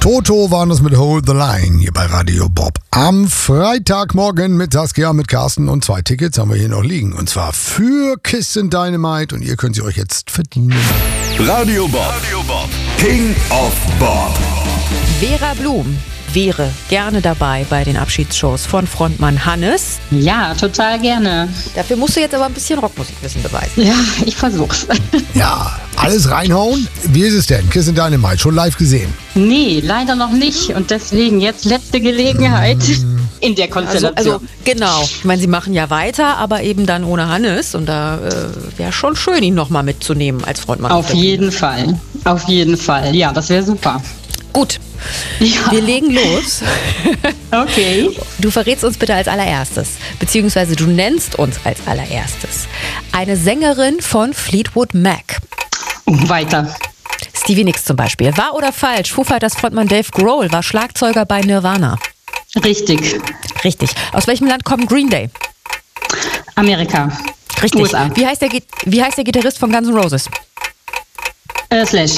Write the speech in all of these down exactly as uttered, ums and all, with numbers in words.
Toto waren das mit Hold the Line hier bei Radio Bob. Am Freitagmorgen mit Saskia, mit Carsten und zwei Tickets haben wir hier noch liegen. Und zwar für Kiss Dynamite und ihr könnt sie euch jetzt verdienen. Radio Bob, Radio Bob. King of Bob. Vera Blum wäre gerne dabei bei den Abschiedsshows von Frontmann Hannes. Ja, total gerne. Dafür musst du jetzt aber ein bisschen Rockmusikwissen beweisen. Ja, ich versuch's. Ja, alles reinhauen. Wie ist es denn? Kiss Dynamite, schon live gesehen? Nee, leider noch nicht. Und deswegen jetzt letzte Gelegenheit in der Konstellation. Also, also genau. Ich meine, sie machen ja weiter, aber eben dann ohne Hannes. Und da äh, wäre schon schön, ihn nochmal mitzunehmen als Frontmann. Auf jeden Fall. Auf jeden Fall. Ja, das wäre super. Gut, Ja. wir legen los. Okay. Du verrätst uns bitte als allererstes, beziehungsweise du nennst uns als allererstes eine Sängerin von Fleetwood Mac. Weiter. Stevie Nicks zum Beispiel. Wahr oder falsch? Foo Fighters Frontmann Dave Grohl war Schlagzeuger bei Nirvana. Richtig. Richtig. Aus welchem Land kommt Green Day? Amerika. Richtig. U S A. Wie heißt der, Gi- wie heißt der Gitarrist von Guns N' Roses? Äh, Slash.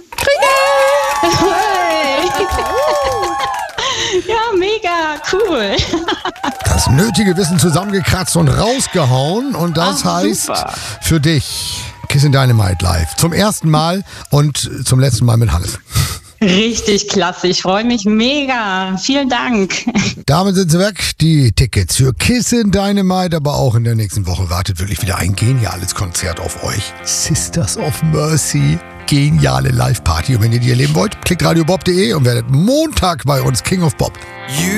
Ja, mega cool. Das nötige Wissen zusammengekratzt und rausgehauen. Und das Ach, heißt super. für dich Kiss Dynamite live. Zum ersten Mal und zum letzten Mal mit Hannes. Richtig klasse. Ich freue mich mega. Vielen Dank. Damit sind sie weg. Die Tickets für Kiss Dynamite, aber auch in der nächsten Woche wartet wirklich wieder ein geniales Konzert auf euch. Sisters of Mercy. Geniale Live-Party. Und wenn ihr die erleben wollt, klickt radiobob punkt de und werdet Montag bei uns King of Bob. You